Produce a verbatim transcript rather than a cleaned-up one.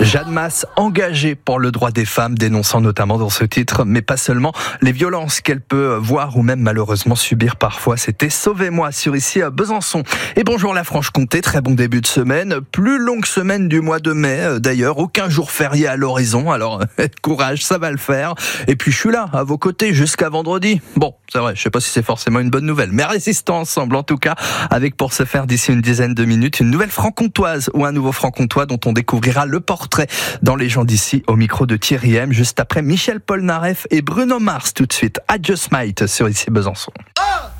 Jeanne Masse, engagée pour le droit des femmes, dénonçant notamment dans ce titre, mais pas seulement, les violences qu'elle peut voir ou même malheureusement subir parfois. C'était Sauvez-moi sur ici à Besançon. Et bonjour la Franche-Comté, très bon début de semaine, plus longue semaine du mois de mai d'ailleurs, aucun jour férié à l'horizon, alors courage, ça va le faire. Et puis je suis là, à vos côtés, jusqu'à vendredi. Bon, c'est vrai, je sais pas si c'est forcément une bonne nouvelle, mais résistons ensemble en tout cas, avec pour ce faire d'ici une dizaine de minutes, une nouvelle franc-comtoise ou un nouveau franc-comtois dont on découvrira le portrait dans les gens d'ici au micro de Thierry M, juste après Michel Polnareff et Bruno Mars tout de suite. I Just Might sur ici Besançon. Un